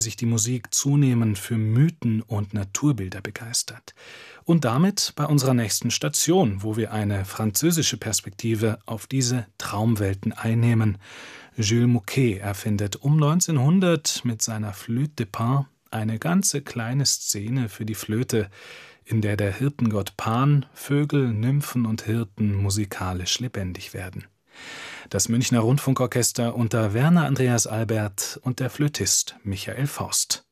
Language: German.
sich die Musik zunehmend für Mythen und Naturbilder begeistert. Und damit bei unserer nächsten Station, wo wir eine französische Perspektive auf diese Traumwelten einnehmen. Jules Mouquet erfindet um 1900 mit seiner Flûte de Pan eine ganze kleine Szene für die Flöte, in der der Hirtengott Pan, Vögel, Nymphen und Hirten musikalisch lebendig werden. Das Münchner Rundfunkorchester unter Werner Andreas Albert und der Flötist Michael Faust.